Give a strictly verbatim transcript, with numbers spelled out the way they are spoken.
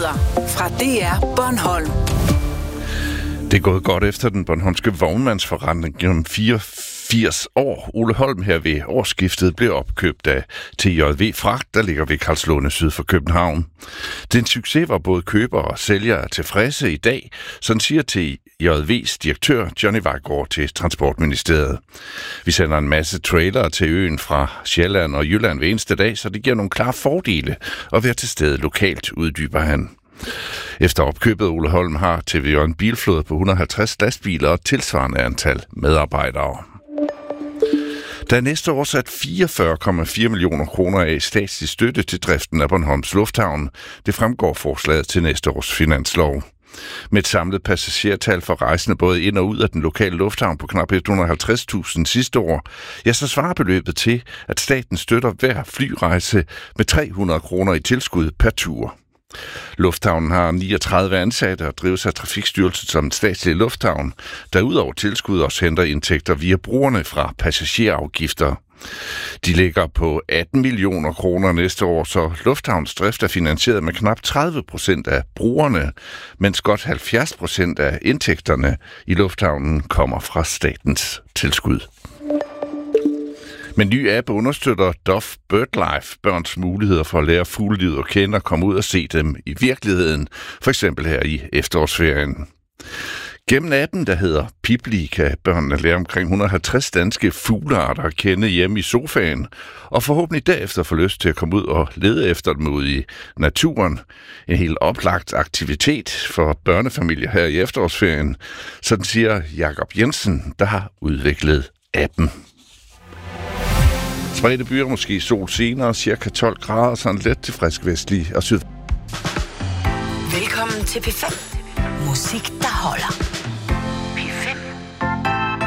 Nyheder fra D R Bornholm. Det er gået godt efter den bornholmske vognmandsforretning gennem fireogfirs år. Ole Holm her ved årsskiftet blev opkøbt af T J V Fragt, der ligger ved Karlslunde syd for København. Den succes var både køber og sælger tilfredse i dag, sådan siger T J V's direktør Johnny Vejgaard til Transportministeriet. Vi sender en masse trailere til øen fra Sjælland og Jylland hver eneste dag, så det giver nogle klare fordele at være til stede lokalt, uddyber han. Efter opkøbet Ole Holm har T V J en bilflåde på et hundrede og halvtreds lastbiler og et tilsvarende antal medarbejdere. Der er næste år sat fireogfyrre komma fire millioner kroner af statslig støtte til driften af Bornholms Lufthavn. Det fremgår forslaget til næste års finanslov. Med et samlet passagertal for rejsende både ind og ud af den lokale lufthavn på knap et hundrede og halvtreds tusind sidste år, ja, så svarer beløbet til, at staten støtter hver flyrejse med tre hundrede kroner i tilskud per tur. Lufthavnen har niogtredive ansatte og drives af Trafikstyrelsen som en statslig lufthavn, der udover tilskud også henter indtægter via brugerne fra passagerafgifter. De ligger på atten millioner kroner næste år, så lufthavns drift er finansieret med knap tredive procent af brugerne, mens godt halvfjerds procent af indtægterne i lufthavnen kommer fra statens tilskud. Men ny app understøtter Dove BirdLife børns muligheder for at lære fuglelivet at kende og komme ud og se dem i virkeligheden, for eksempel her i efterårsferien. Gennem appen, der hedder Pipli, kan børnene lære omkring et hundrede og halvtreds danske fuglearter at kende hjemme i sofaen, og forhåbentlig derefter få lyst til at komme ud og lede efter dem ude i naturen. En helt oplagt aktivitet for børnefamilier her i efterårsferien, sådan siger Jakob Jensen, der har udviklet appen. Spredte byer, måske sol senere, cirka tolv grader, sådan let til frisk vestlig og syd. Velkommen til P fem. Musik, der holder.